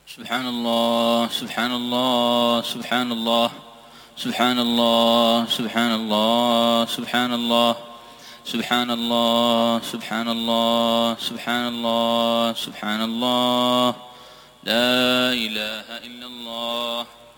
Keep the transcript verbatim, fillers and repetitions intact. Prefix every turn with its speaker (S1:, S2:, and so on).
S1: سبحان الله سبحان الله سبحان الله سبحان الله سبحان الله سبحان الله سبحان الله سبحان الله سبحان الله سبحان الله لا إله إلا الله.